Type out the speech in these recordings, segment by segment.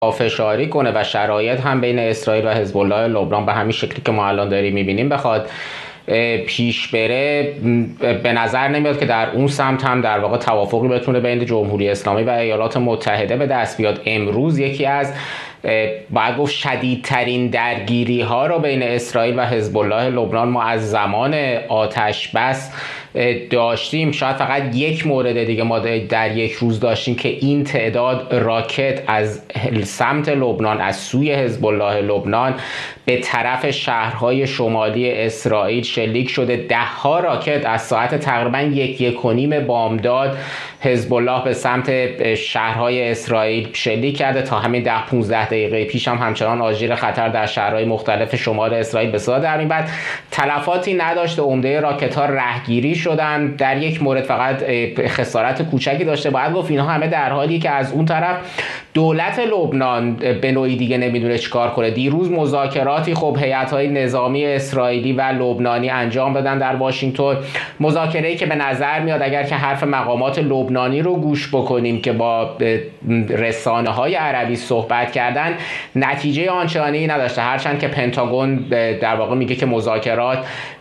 پافشاری کنه و شرایط هم بین اسرائیل و حزب الله لبنان به همین شکلی که ما الان داریم میبینیم بخواد پیش بره، به نظر نمیاد که در اون سمت هم در واقع توافقی بتونه بین جمهوری اسلامی و ایالات متحده به دست بیاد. امروز یکی از باید گفت شدیدترین درگیری ها رو بین اسرائیل و حزب الله لبنان ما از زمان آتش بس داشتیم. شاید فقط یک مورد دیگه ما در یک روز داشتیم که این تعداد راکت از سمت لبنان، از سوی حزب الله لبنان به طرف شهرهای شمالی اسرائیل شلیک شده. 10 راکت از ساعت تقریبا 1-1:30 بامداد حزب الله به سمت شهرهای اسرائیل شلیک کرده. تا همین 10-15 دقیقه پیش هم همچنان آژیر خطر در شهرهای مختلف شمال اسرائیل به صدا در می‌آمد. تلفاتی نداشته، عمده راکت‌ها رهگیری شدن. در یک مورد فقط خسارت کوچکی داشته. باید گفت اینها همه در حالی که از اون طرف دولت لبنان به نوعی دیگه نمیدونه چیکار کنه. دیروز مذاکراتی خب هیئت‌های نظامی اسرائیلی و لبنانی انجام دادن در واشنگتن، مذاکره‌ای که به نظر میاد اگر که حرف مقامات لبنانی رو گوش بکنیم که با رسانه‌های عربی صحبت کردن، نتیجه آنچنانی نداشته، هرچند که پنتاگون در واقع میگه که مذاکرات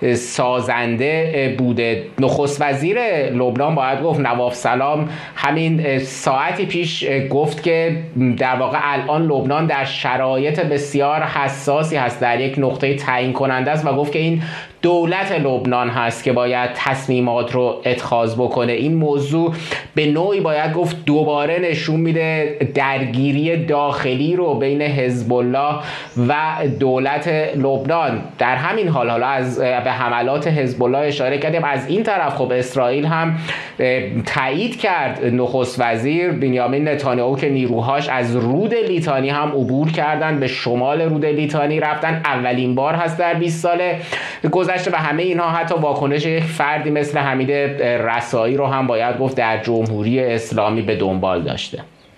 سازنده بوده. نخست وزیر لبنان باید گفت نواف سلام همین ساعتی پیش گفت که در واقع الان لبنان در شرایط بسیار حساسی هست، در یک نقطه تعیین کننده است و گفت که این دولت لبنان هست که باید تصمیمات رو اتخاذ بکنه. این موضوع به نوعی باید گفت دوباره نشون میده درگیری داخلی رو بین حزب الله و دولت لبنان. در همین حال حالا از به حملات حزب الله اشاره کردیم. از این طرف خب اسرائیل هم تایید کرد نخست وزیر بنیامین نتانیاهو که نیروهاش از رود لیتانی هم عبور کردن، به شمال رود لیتانی رفتن. اولین بار هست در 20 سال گذشته و همه اینها حتی واکنش یک فردی مثل حمید رسایی رو هم باید گفت در جمهوری اسلامی به دنبال داشته.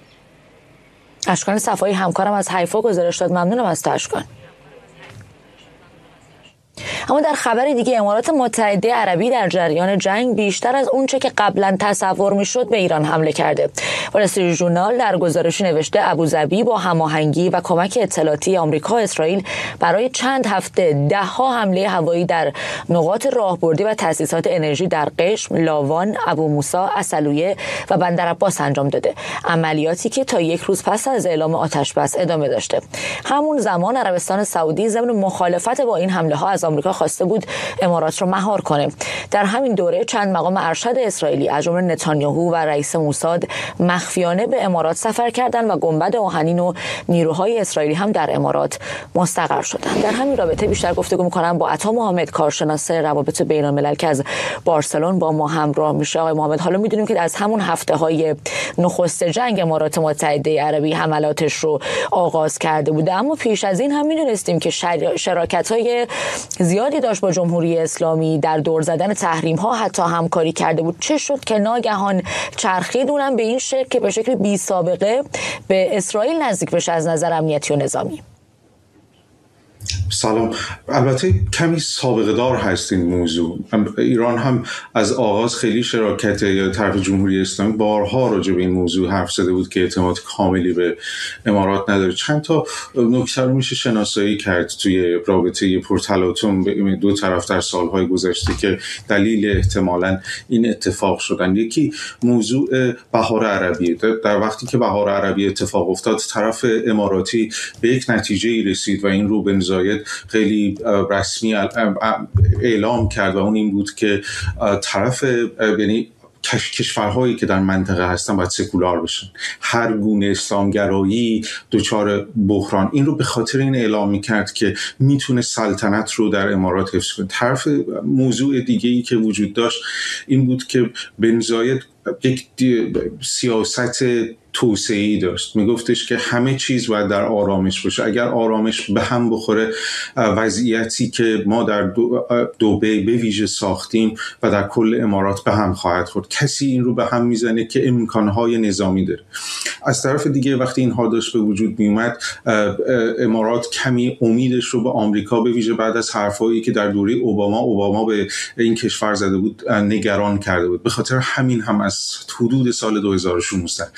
اشکان صفایی همکارم از حیفا گزارش داد. ممنونم از تو اشکان. اما در خبر دیگه امارات متحده عربی در جریان جنگ بیشتر از اونچه که قبلا تصور میشد به ایران حمله کرده. وال استریت ژورنال در گزارشی نوشته ابوظبی با هماهنگی و کمک اطلاعاتی آمریکا و اسرائیل برای چند هفته 10 حمله هوایی در نقاط راهبردی و تأسیسات انرژی در قشم، لاوان، ابو موسی، عسلویه و بندرعباس انجام داده. عملیاتی که تا یک روز پس از اعلام آتش بس ادامه داشته. همون زمان عربستان سعودی ضمن مخالفت با این حمله ها از آمریکا خواسته بود امارات رو مهار کنه. در همین دوره چند مقام ارشد اسرائیلی از جمله نتانیاهو و رئیس موساد مخفیانه به امارات سفر کردند و گنبد آهنین و نیروهای اسرائیلی هم در امارات مستقر شدند. در همین رابطه بیشتر گفتگو می‌کنم با عطا محمد، کارشناس روابط بین‌الملل که از بارسلون با ما همراه میشه. آقای محمد، حالا می‌دونیم که از همون هفته‌های نخست جنگ امارات متحده عربی حملاتش رو آغاز کرده بوده، اما پیش از این هم می‌دونستیم که شراکت‌های زیادی داشت با جمهوری اسلامی در دور زدن تحریم‌ها، حتی همکاری کرده بود. چه شد که ناگهان چرخید اونم به این شکل که به شکل بی سابقه به اسرائیل نزدیک بشه از نظر امنیتی و نظامی؟ سلام. البته کمی سابقه دار هست این موضوع. ایران هم از آغاز خیلی شراکت یا طرف جمهوری اسلامی بارها راجع به این موضوع حرف زده بود که اعتماد کاملی به امارات نداره. چند تا نکته رو میشه شناسایی کرد توی رابطه پرتلاطم دو طرف در سالهای گذشته که دلیل احتمالاً این اتفاق شدن. یکی موضوع بهار عربی. در وقتی که بهار عربی اتفاق افتاد، طرف اماراتی به یک نتیجه‌ای رسید و این رو بن زاید خیلی رسمی اعلام کرد و اون این بود که طرف یعنی کشورهایی که در منطقه هستن باید سکولار بشن، هر گونه اسلامگرایی دچار بحران. این رو به خاطر این اعلام میکرد که میتونه سلطنت رو در امارات حفظ کنه. طرف موضوع دیگه‌ای که وجود داشت این بود که بن زاید یک سیاست توسعه‌ای داشت. میگفتش که همه چیز باید در آرامش باشه. اگر آرامش به هم بخوره، وضعیتی که ما در دبی به ویژه ساختیم و در کل امارات به هم خواهد خورد. کسی این رو به هم میزنه که امکانهای نظامی داره. از طرف دیگه وقتی اینها داشت به وجود میومد، امارات کمی امیدش رو به آمریکا به ویژه بعد از حرفایی که در دوره اوباما به این کشور زده بود نگران کرده بود. به خاطر همین هم از حدود سال 2016 خیلی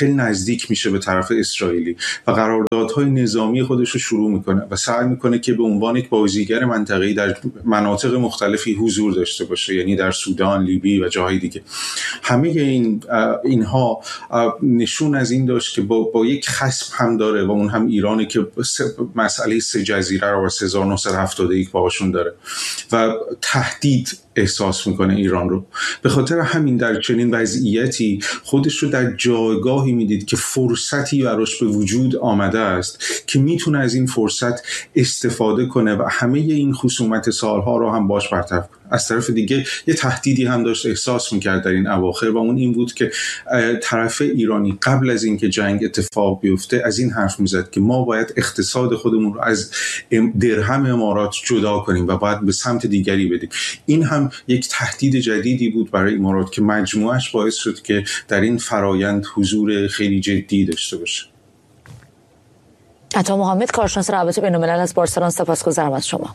خیلی نزدیک میشه به طرف اسرائیلی و قراردادهای نظامی خودش رو شروع میکنه و سعی میکنه که به عنوان یک بازیگر منطقه‌ای در مناطق مختلفی حضور داشته باشه، یعنی در سودان، لیبی و جاهای دیگه. همه اینها نشون از این داشت که با یک خصم هم داره و اون هم ایرانی که مسئله سه جزیره رو از 1971 باهاشون داره و تهدید احساس میکنه ایران رو. به خاطر همین در چنین وضعیتی خودش رو در جایگاهی میدید که فرصتی براش به وجود آمده است که میتونه از این فرصت استفاده کنه و همه این خصومت سالها رو هم باش برطرف کنه. از طرف دیگه یه تهدیدی هم داشت احساس میکرد در این اواخر و اون این بود که طرف ایرانی قبل از اینکه جنگ اتفاق بیفته از این حرف میزد که ما باید اقتصاد خودمون رو از درهم امارات جدا کنیم و باید به سمت دیگری بدیم. این هم یک تهدید جدیدی بود برای امارات که مجموعش باعث شد که در این فرایند حضور خیلی جدی داشته باشه. عطا محمد، کارشناس روابط بین‌الملل از بارسلون، سپاسگزارم از شما.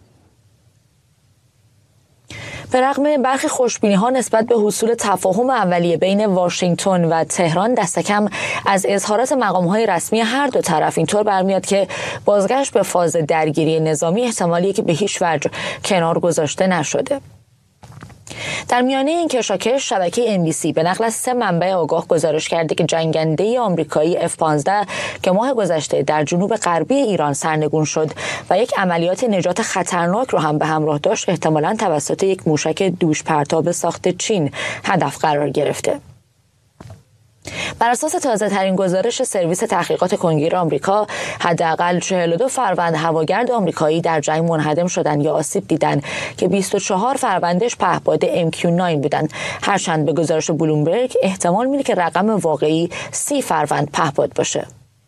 به رغم برخی خوشبینی‌ها نسبت به حصول تفاهم اولیه بین واشنگتن و تهران، دست کم از اظهارات مقام‌های رسمی هر دو طرف اینطور برمیاد که بازگشت به فاز درگیری نظامی احتمالیه که به هیچ وجه کنار گذاشته نشده. در میانه این کشاکش شبکه NBC به نقل از 3 منبع آگاه گزارش کرده که جنگنده آمریکایی F-15 که ماه گذشته در جنوب غربی ایران سرنگون شد و یک عملیات نجات خطرناک رو هم به همراه داشت، احتمالاً توسط یک موشک دوش پرتاب ساخت چین هدف قرار گرفته. بر اساس تازه ترین گزارش سرویس تحقیقات کنگره آمریکا، حداقل 42 فروند هواگرد آمریکایی در جنگ منهدم شدند یا آسیب دیدند که 24 فروندش پهپاد MQ-9 بودند، هرچند به گزارش بلومبرگ احتمال میره که رقم واقعی 30 فروند پهپاد باشه.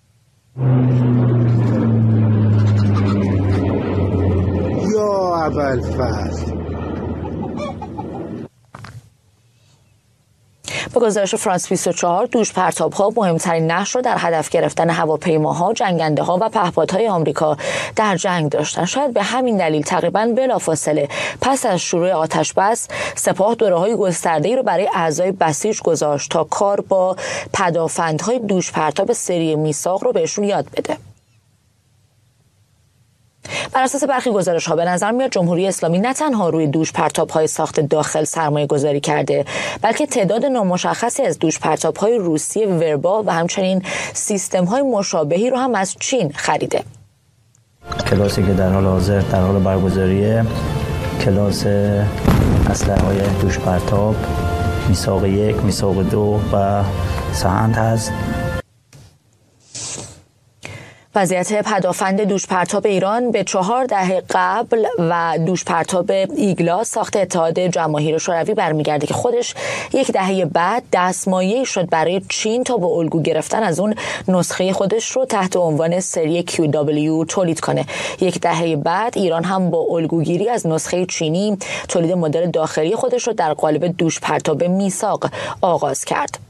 یا ابوالفضل. به گزارش فرانس 24 دوش پرتاب‌ها مهمترین نقش رو در هدف گرفتن هواپیماها، جنگنده‌ها و پهپادهای آمریکا در جنگ داشتن. شاید به همین دلیل تقریباً بلافاصله پس از شروع آتش بس، سپاه دوره‌های گسترده‌ای رو برای اعضای بسیج گذاشت تا کار با پدافندهای دوش پرتاب سری میثاق رو بهشون یاد بده. بر اساس برخی گزارش‌ها به نظر میاد جمهوری اسلامی نه تنها روی دوش پرتاب‌های ساخت داخل سرمایه گذاری کرده، بلکه تعداد نامشخصی از دوش پرتاب‌های روسی وربا و همچنین سیستم‌های مشابهی رو هم از چین خریده. کلاسی که در حال حاضر در حال برگزاریه، کلاس اسلحه‌های دوش پرتاب میثاق 1، میثاق 2 و سهند هست. وضعیت پدافند دوش پرتاب ایران به 4 دهه قبل و دوش پرتاب ایگلا ساخت اتحاد جماهیر شوروی برمیگرده که خودش یک دهه بعد دستمایه شد برای چین تا به الگو گرفتن از اون نسخه خودش رو تحت عنوان سری QW تولید کنه. یک دهه بعد ایران هم با الگوگیری از نسخه چینی تولید مدل داخلی خودش رو در قالب دوش پرتاب میثاق آغاز کرد.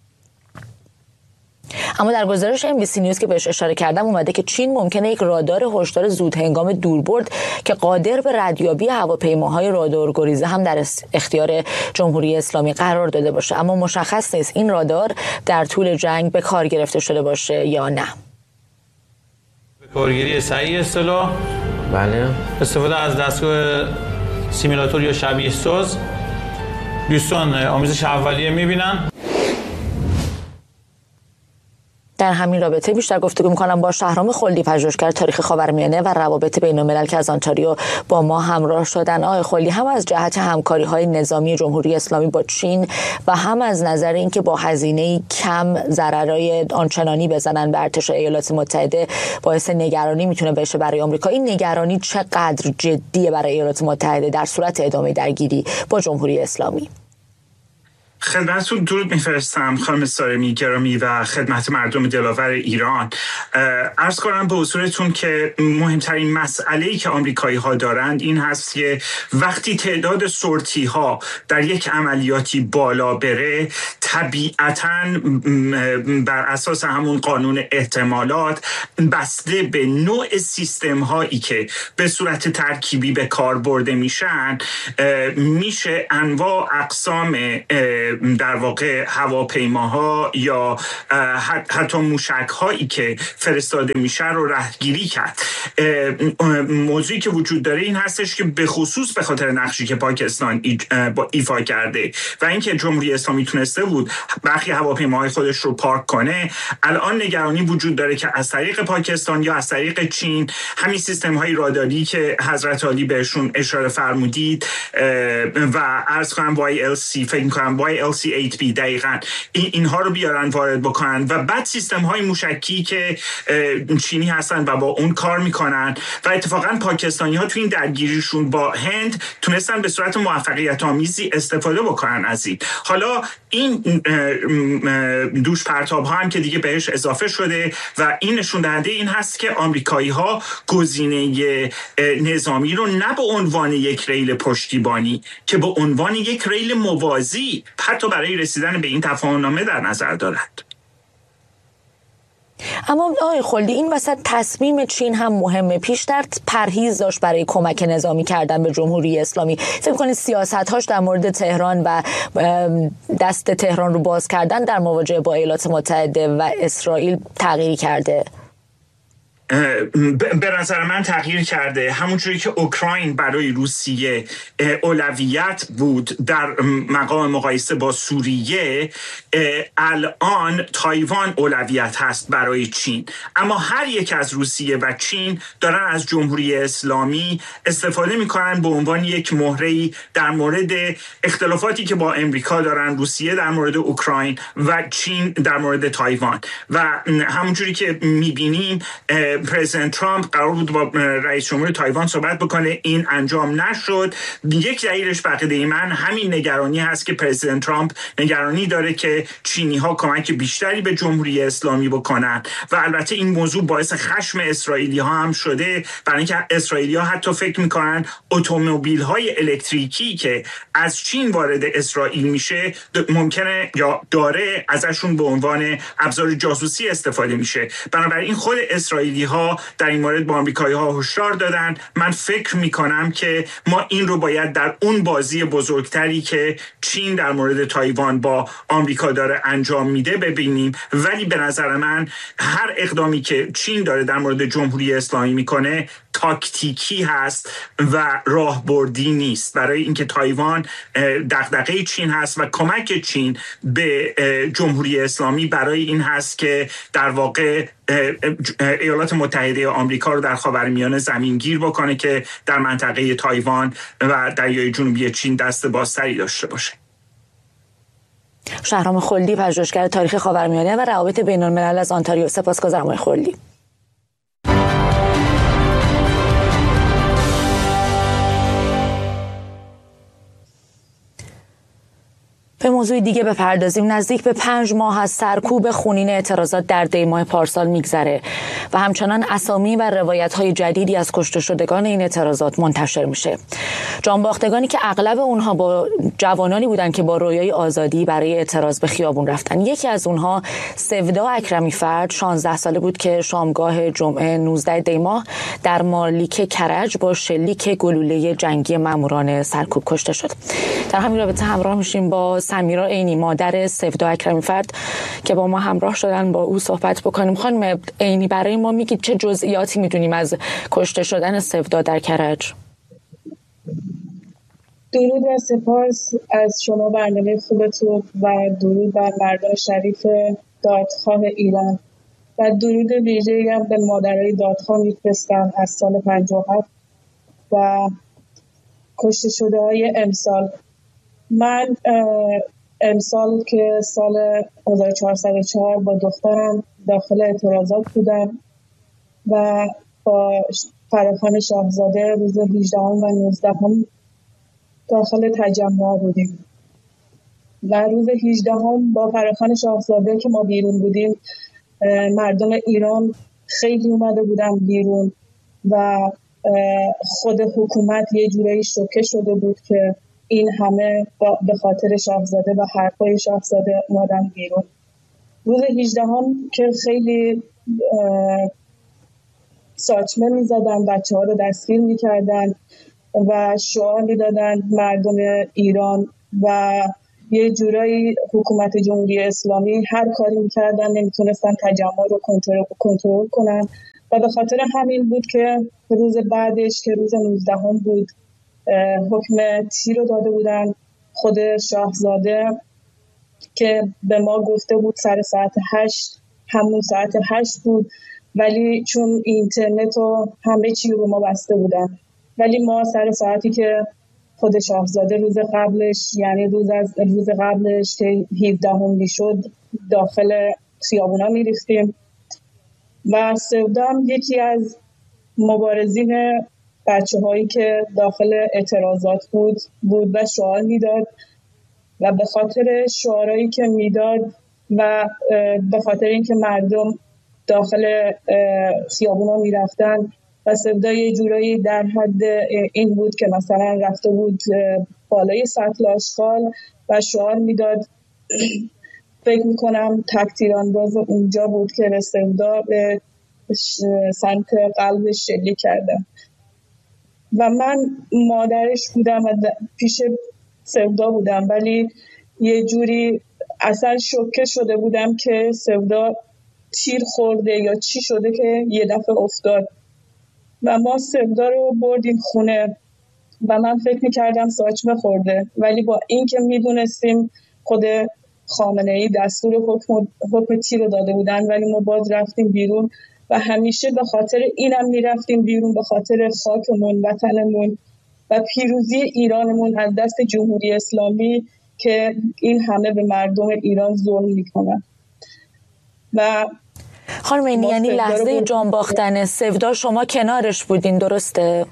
اما در گزارش NBC نیوز که بهش اشاره کردم اومده که چین ممکنه یک رادار هشدار زود هنگام دوربرد که قادر به ردیابی هواپیماهای رادارگریزه هم در اختیار جمهوری اسلامی قرار داده باشه، اما مشخص نیست این رادار در طول جنگ به کار گرفته شده باشه یا نه. کارگیری صحیح اصطلاح، بله، استفاده از دستگاه سیمولاتور یا شبیه ساز، دوستان آموزش اولیه میبینن. در همین رابطه بیشتر گفتگو می‌کنم با شهرام خلدی، پژوهشگر تاریخ خاورمیانه و روابط بین‌الملل که از آنتاریو با ما همراه شدن. آقای خلدی، هم از جهت همکاری‌های نظامی جمهوری اسلامی با چین و هم از نظر اینکه با هزینه کم ضررهای آنچنانی بزنن به ارتش ایالات متحده باعث نگرانی میتونه بشه برای آمریکا، این نگرانی چقدر جدیه برای ایالات متحده در صورت ادامه درگیری با جمهوری اسلامی؟ خدمتتون درود میفرستم خانم سارمی گرامی و خدمت مردم دلاور ایران. عرض کنم به حضورتون که مهمترین مسئله‌ای که آمریکایی ها دارند این هست که وقتی تعداد سورتی ها در یک عملیاتی بالا بره، طبیعتاً بر اساس همون قانون احتمالات بسته به نوع سیستم هایی که به صورت ترکیبی به کار برده میشن، میشه انواع اقسام در واقع هواپیماها یا حتی موشک‌هایی که فرستاده میشه رو رهگیری کرد. موضوعی که وجود داره این هستش که به خصوص به خاطر نقشی که پاکستان ایفا کرده و اینکه جمهوری اسلامی تونسته بود برخی هواپیماهای خودش رو پارک کنه، الان نگرانی وجود داره که از طریق پاکستان یا از طریق چین همین سیستم‌های راداری که حضرت علی بهشون اشاره فرمودید و عرض کنم YLC، فکر می‌کنم YLC 8B دقیقاً اینها رو بیارن وارد بکنن و بعد سیستم‌های موشکی که چینی هستن و با اون کار میکنن و اتفاقا پاکستانی‌ها تو این درگیریشون با هند تونستن به صورت موفقیت آمیزی استفاده بکنن از این. حالا این دوش پرتاب ها هم که دیگه بهش اضافه شده و این نشون دهنده این هست که آمریکایی‌ها گزینه نظامی رو نه به عنوان یک ریل پشتیبانی که به عنوان یک ریل موازی حتی برای رسیدن به این تفاهم‌نامه در نظر دارد. اما آقای خلدی این وسط تصمیم چین هم مهمه. پیشتر پرهیز داشت برای کمک نظامی کردن به جمهوری اسلامی. فکر می‌کنید سیاست‌هاش در مورد تهران و دست تهران رو باز کردن در مواجهه با ایالات متحده و اسرائیل تغییری کرده؟ به نظر من تغییر کرده. همونجوری که اوکراین برای روسیه اولویت بود در مقام مقایسه با سوریه، الان تایوان اولویت هست برای چین. اما هر یک از روسیه و چین دارن از جمهوری اسلامی استفاده میکنن به عنوان یک مهره‌ای در مورد اختلافاتی که با امریکا دارن، روسیه در مورد اوکراین و چین در مورد تایوان. و همونجوری که میبینیم پرزیدنت ترامپ قرار بود با رئیس جمهور تایوان صحبت بکنه، این انجام نشد. یک دلیلش بقیده من همین نگرانی هست که پرزیدنت ترامپ نگرانی داره که چینی ها کمک بیشتری به جمهوری اسلامی بکنن و البته این موضوع باعث خشم اسرائیلی ها هم شده، برای اینکه اسرائیلی ها حتی فکر میکنن اتومبیل های الکتریکی که از چین وارد اسرائیل میشه ممکنه یا داره ازشون به عنوان ابزار جاسوسی استفاده میشه. بنابراین خود اسرائیلی ها در این مورد با آمریکایی ها هشدار دادن. من فکر میکنم که ما این رو باید در اون بازی بزرگتری که چین در مورد تایوان با آمریکا داره انجام میده ببینیم. ولی به نظر من هر اقدامی که چین داره در مورد جمهوری اسلامی میکنه تاکتیکی هست و راهبردی نیست، برای اینکه تایوان دغدغه چین هست و کمک چین به جمهوری اسلامی برای این هست که در واقع ایالات متحده آمریکا رو در خاورمیانه زمینگیر بکنه که در منطقه تایوان و دریای جنوبی چین دست بازتری داشته باشه. شهرام خلدی، پژوهشگر تاریخ خاورمیانه و روابط بین‌الملل از آنتاریو. سپاسگزارم آقای خلدی. به موضوع دیگه بپردازیم. نزدیک به 5 ماه از سرکوب خونین اعتراضات در دی ماه پارسال میگذره و همچنان اسامی و روایت‌های جدیدی از کشته شدگان این اعتراضات منتشر میشه. جانباختگانی که اغلب اونها با جوانانی بودن که با رویای آزادی برای اعتراض به خیابون رفتن. یکی از اونها سودا اکرمی فرد 16 ساله بود که شامگاه جمعه 19 دی ماه در مالیک کرج با شلیک گلوله جنگی ماموران سرکوب کشته شد. در همین رابطه همراه میشیم با سمیرا عینی، مادر سودا اکرمی فرد که با ما همراه شدن با او صحبت بکنیم. خانم عینی، برای ما میگید چه جزئیاتی میدونیم از کشته شدن سودا در کرج؟ درود و سپاس از شما برنامه خوبتون و درود بر مردان شریف دادخواه ایران و درود ویژه‌ای هم به مادرای دادخواه میفرستم از سال 57 و کشته شده های امسال. من امسال که سال 1404 با دخترم داخل اعتراضات بودم و با فراخوان شاهزاده روز 18 و 19 داخل تجمع بودیم و روز 18 با فراخوان شاهزاده که ما بیرون بودیم، مردم ایران خیلی اومده بودن بیرون و خود حکومت یه جورایی شوکه شده بود که این همه به خاطر شاهزاده و حرفای شاهزاده اومدن بیرون. روز 18 که خیلی ساچمه میزدن، بچه ها رو دستگیر میکردن و شعار میدادن مردم ایران و یه جورایی حکومت جمهوری اسلامی هر کاری میکردن نمیتونستن تجمع رو کنترل کنن و به خاطر همین بود که روز بعدش که روز 19 بود حکم تیر رو داده بودن. خود شاهزاده که به ما گفته بود سر ساعت 8 همون ساعت 8 بود، ولی چون اینترنت و همه چی رو ما بسته بودن، ولی ما سر ساعتی که خود شاهزاده روز قبلش، یعنی روز قبلش که 17 شد، داخل خیابونا میریختیم و سودا هم یکی از مبارزین بچه هایی که داخل اعتراضات بود و شعار میداد و به خاطر شعارهایی که میداد و به خاطر اینکه مردم داخل خیابونا میرفتن و سودا یه جورایی در حد این بود که مثلا رفته بود بالای سطل آشغال و شعار میداد. فکر میکنم تک‌تیرانداز اونجا بود که سودا به سمت قلبش شلیک کرده و من مادرش بودم و پیش سودا بودم، ولی یه جوری اصلا شوکه شده بودم که سودا تیر خورده یا چی شده که یه دفعه افتاد و ما سودا رو بردیم خونه و من فکر میکردم ساچمه خورده، ولی با این که میدونستیم خود خامنه‌ای دستور حکم تیر رو داده بودن، ولی ما باز رفتیم بیرون و همیشه به خاطر اینم میرفتیم بیرون، به خاطر خاکمون، وطنمون و پیروزی ایرانمون از دست جمهوری اسلامی که این همه به مردم ایران ظلم میکنن. و خانم اینی یعنی لحظه جان باختن سودا شما کنارش بودین، درسته؟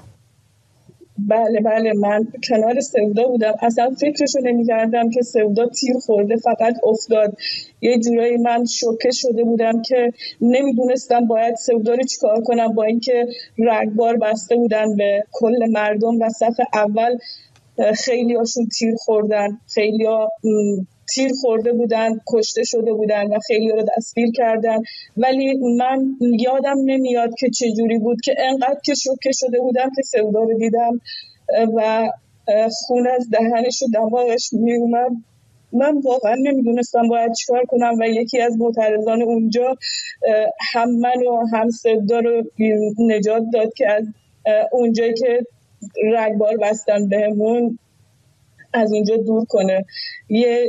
بله من کنار سودا بودم، اصلا فکرشو نمی‌کردم که سودا تیر خورده، فقط افتاد. یه جورایی من شوکه شده بودم که نمیدونستم باید سودا رو چیکار کنم، با اینکه رگبار بسته بودن به کل مردم و صف اول خیلی هاشون تیر خوردن، خیلی ها تیر خورده بودن، کشته شده بودن و خیلی ها رو دستگیر کردن، ولی من یادم نمیاد که چجوری بود که انقدر که شوکه شده بودم که سودا رو دیدم و خون از دهنش و دماغش میومد. من واقعا نمیدونستم باید چیکار کنم و یکی از معترضان اونجا هم من و هم سودا رو نجات داد که از اونجایی که رگبار بستن بهمون از اونجا دور کنه. یه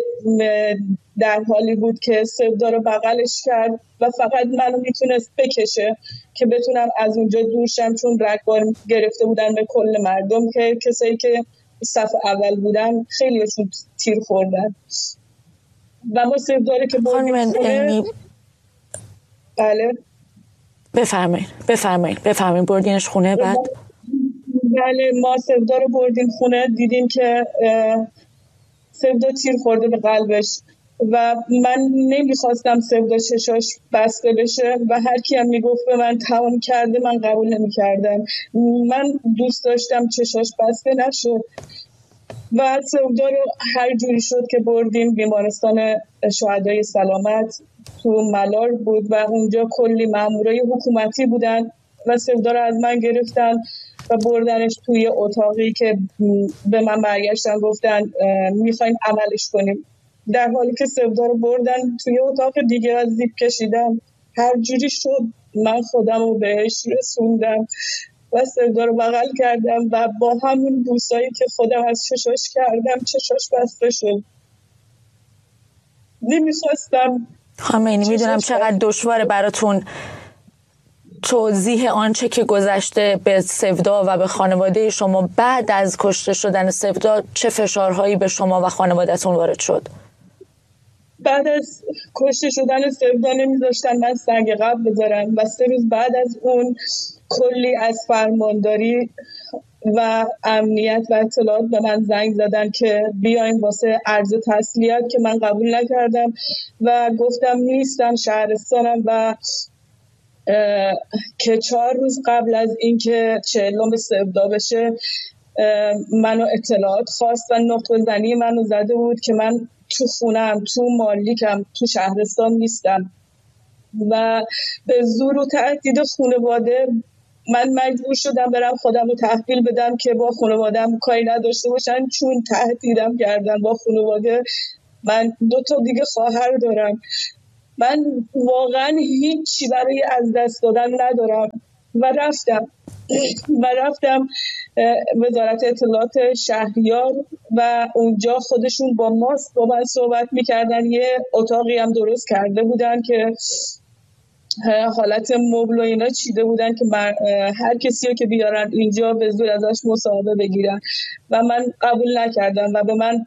در حالی بود که سودا رو بغلش کرد و فقط منو میتونست بکشه که بتونم از اونجا دور شم، چون رگبار گرفته بودن به کل مردم که کسایی که صف اول بودن خیلیشون تیر خوردن و ما سودا رو که بردیم خونه. بله بفرمایید بردینش خونه. بعد بله ما سودا رو بردیم خونه، دیدیم که سودا تیر خورده به قلبش و من نمیخواستم سودا چشاش بسته بشه و هر کی هم میگفت به من تمام کرده من قبول نمیکردم. من دوست داشتم چشاش بسته نشد و سودا رو هر جوری شد که بردیم بیمارستان شهدای سلامت تو ملار بود و اونجا کلی مامورای حکومتی بودن و سودا رو از من گرفتن و بردنش توی اتاقی که به من برگشتن گفتن میخوایم عملش کنیم، در حالی که سودا رو بردن توی اتاق دیگه از زیپ کشیدن. هر جوری شد من خودم رو بهش رسوندم و سودا رو بغل کردم و با همون بوسایی که خودم از چشاش کردم چشاش بسته شد. نمیخواستم. خامنه‌ای میدونم چقدر دشواره براتون توضیح آنچه که گذشته به سودا و به خانواده شما بعد از کشته شدن سودا، چه فشارهایی به شما و خانواده‌تون وارد شد؟ بعد از کشته شدن سودا نمیذاشتن من سنگ قبر بذارم و 3 روز بعد از اون کلی از فرمانداری و امنیت و اطلاعات به من زنگ زدن که بیاین واسه عرض تسلیت که من قبول نکردم و گفتم نیستم، شهرستانم و که 4 روز قبل از اینکه 40 سودا بشه منو اطلاعات خواست و نقطه زنی منو زده بود که من تو خونم، تو مالکم، تو شهرستان نیستم و به زور و تهدید خانواده من مجبور شدم برم خودم رو تحویل بدم که با خانوادم کاری نداشته باشن، چون تهدیدم کردن با خانواده. من 2 دیگه خواهر دارم. من واقعا هیچی برای از دست دادن ندارم و رفتم وزارت اطلاعات شهریار و اونجا خودشون با من صحبت میکردن. یه اتاقی هم درست کرده بودن که حالت مبل و اینا چیده بودن که هر کسی رو که بیارن اینجا به زور ازش مصاحبه بگیرن و من قبول نکردم و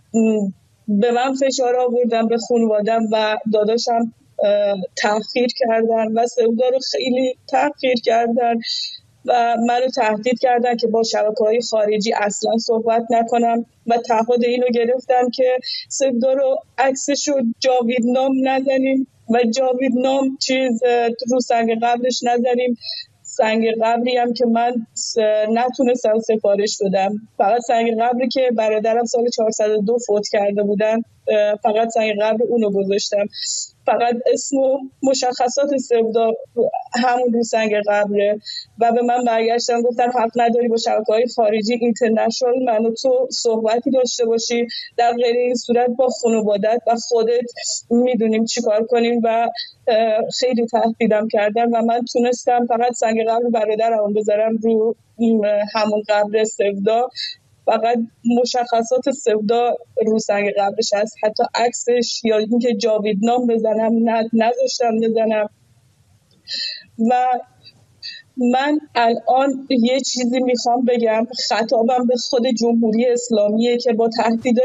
به من فشار آوردن، به خانوادم و داداشم تحقیر کردن و سودا رو خیلی تحقیر کردن و منو تهدید کردن که با شبکه‌های خارجی اصلا صحبت نکنم و تعهد اینو گرفتن که سودا رو عکسش رو جاویدنام نزنیم و جاویدنام رو سنگ قبرش نزنیم. سنگ قبری هم که من نتونستم سفارش بدم، فقط سنگ قبری که برادرم سال 402 فوت کرده بودن، فقط سنگ قبر اونو گذاشتم. فقط اسم و مشخصات سودا همون رو سنگ قبره و به من برگشتن گفتن حق نداری با شبکه‌های خارجی اینترنشنال من و تو صحبتی داشته باشی، در غیر این صورت با خانوادت و خودت میدونیم چی کار کنیم و خیلی تهدیدم کردن و من تونستم فقط سنگ قبر برادرم بذارم رو همون قبر سودا. فقط مشخصات سودا رو سنگ قبرش هست، حتی عکسش یا اینکه جاویدنام بزنم نذاشتم بزنم. و من الان یه چیزی میخوام بگم، خطابم به خود جمهوری اسلامیه که با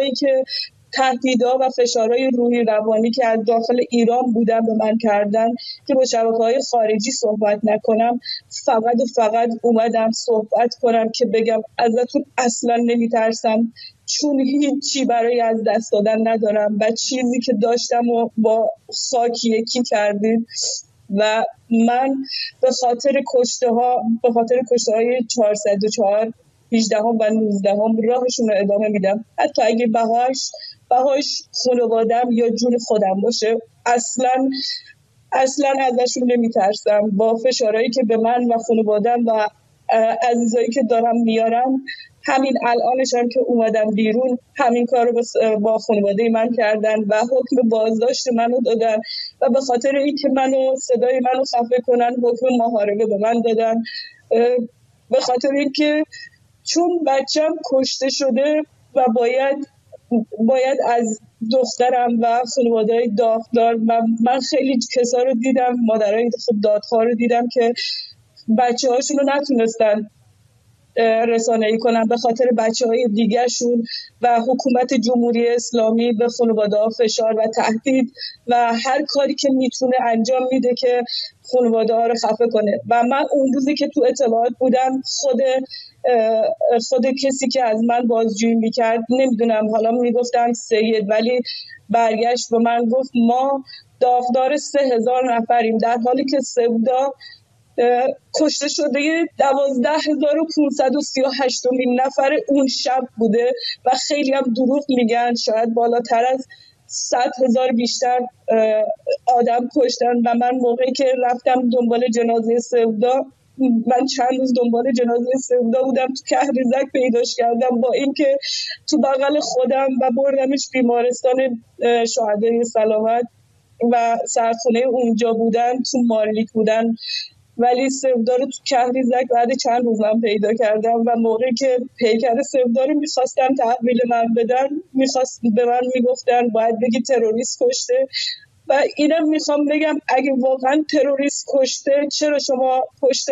تهدیدها و فشارهای روحی روانی که از داخل ایران بودن به من کردن که با شبکه‌های خارجی صحبت نکنم، فقط اومدم صحبت کنم که بگم ازتون اصلا نمیترسم، چون هیچی برای از دست دادن ندارم و چیزی که داشتم و با خاک یکی کردید و من به خاطر کشته‌های 404 18 و 19 راهشون رو ادامه میدم، حتی اگه بهاش خانوادم یا جون خودم باشه. اصلا ازشون نمیترسم. با فشارهایی که به من و خانوادم و عزیزایی که دارم میارن، همین الانش هم که اومدم بیرون همین کار رو با خانواده من کردن و حکم بازداشت منو دادن و به خاطر اینکه صدای منو خفه کنن حکم محاربه به من دادن، به خاطر اینکه چون بچم کشته شده و باید از دخترم و خانواده‌های داغدار، من خیلی کسا رو دیدم، مادرای دادخواه رو دیدم که بچه هاشون رو نتونستن رسانه‌ای کنن به خاطر بچه‌های دیگرشون و حکومت جمهوری اسلامی به خانواده‌ها فشار و تهدید و هر کاری که میتونه انجام میده که خانواده‌ها رو خفه کنه. و من اون روزی که تو اطلاعات بودم خود کسی که از من بازجویی میکرد، نمیدونم حالا میگفتن سید، ولی برگشت به من گفت ما داغدار 3000 نفریم، در حالی که سودا کشته شده 12538 نفر اون شب بوده و خیلی هم دروغ میگن، شاید بالاتر از 100,000 بیشتر آدم کشتن. و من موقعی که رفتم دنبال جنازه سودا، من چند روز دنبال جنازه سودا بودم، تو کهریزک پیداش کردم با اینکه تو بغل خودم و بردمش بیمارستان شهدای سلامت و سردخونه اونجا بودن، تو مارلیک بودن، ولی سودا رو تو کهریزک بعد چند روز من پیدا کردم و موقعی که پیکر سودا رو میخواستم تحویل من بدن، به من میگفتن باید بگی تروریست کشته. و اینم میخوام بگم اگه واقعا تروریست کشته، چرا شما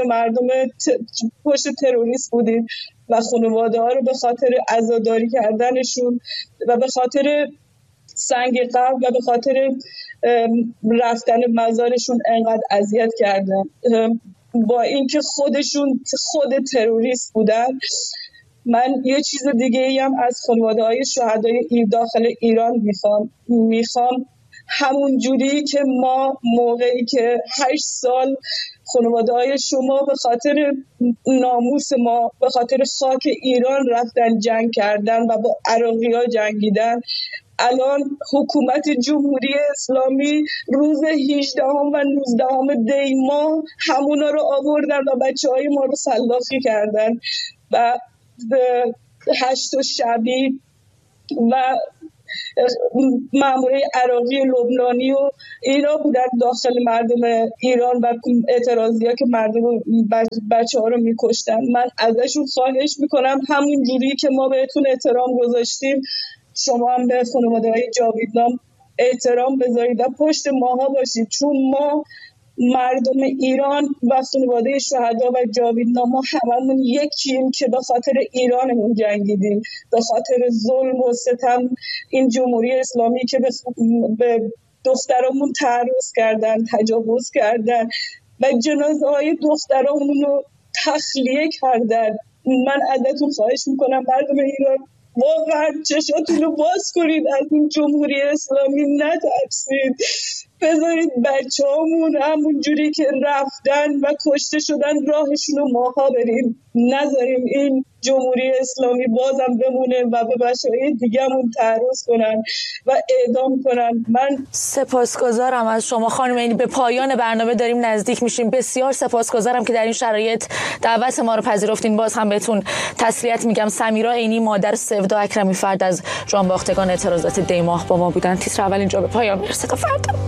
پشت تروریست بودید و خانواده ها رو به خاطر عزاداری کردنشون و به خاطر سنگ قبر و به خاطر رفتن مزارشون انقدر اذیت کردن، با اینکه خود تروریست بودن. من یه چیز دیگه ای هم از خانواده های شهدای داخل ایران میخوام همون جوری که ما موقعی که 8 سال خانواده های شما به خاطر ناموس ما، به خاطر خاک ایران رفتن جنگ کردن و با عراقی ها جنگیدن، الان حکومت جمهوری اسلامی روز 18 و 19 دی ماه همونا رو آوردن و بچه‌های ما رو سلاخی کردن و 8 شبی و مامورای عراقی و لبنانی و اینا بودن داخل مردم ایران و اعتراضی‌ها که مردم بچه‌ها رو می‌کشتن. من ازشون خواهش میکنم همون جوری که ما بهتون احترام گذاشتیم شما هم به خانواده‌های جاویدنام احترام بذارید و پشت ماها باشید، چون ما مردم ایران و خانواده شهدا و جاویدنام ما هممون یکیم که به خاطر ایرانمون جنگیدیم، به خاطر ظلم و ستم این جمهوری اسلامی که به دخترامون تعرض کردن، تجاوز کردن و جنازه های دخترامون رو تخلیه کردن. من ازتون خواهش میکنم مردم ایران واقعا چشاتون رو باز کنید، از این جمهوری اسلامی نترسید، بذارید بچه‌هامون همون جوری که رفتن و کشته شدن راهشون رو ماها بریم، نذاریم این جمهوری اسلامی بازم بمونه و به بچه‌های دیگه‌مون تعرض کنن و اعدام کنن. من سپاسگزارم از شما خانم عینی. به پایان برنامه داریم نزدیک میشیم. بسیار سپاسگزارم که در این شرایط دعوت ما رو پذیرفتین. باز هم بهتون تسلیت میگم. سمیرا عینی مادر سودا اکرمی فرد از جانباختگان اعتراضات دی ماه با ما بودن. تیتر اول اینجا به پایان میرسه تا فردا.